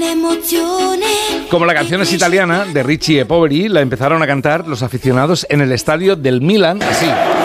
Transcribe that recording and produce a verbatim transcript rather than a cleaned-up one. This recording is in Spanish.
Como la canción es italiana, de Richie e Poveri, la empezaron a cantar los aficionados en el estadio del Milan, así.